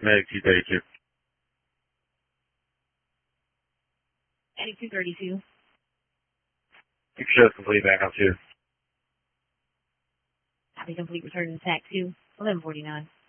Medic 232. Medic 232. Show complete back on 2. Copy complete, return to TAC 2, 1149.